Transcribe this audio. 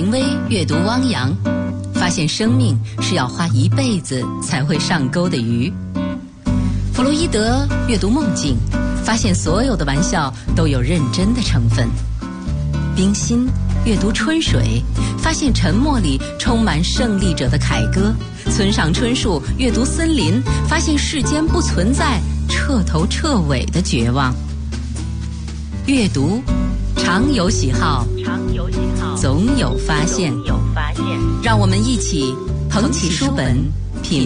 明威阅读汪洋，发现生命是要花一辈子才会上钩的鱼。弗洛伊德阅读梦境，发现所有的玩笑都有认真的成分。冰心阅读春水，发现沉默里充满胜利者的凯歌。村上春树阅读森林，发现世间不存在彻头彻尾的绝望。阅读常有喜好，总有发现。让我们一起捧起书本，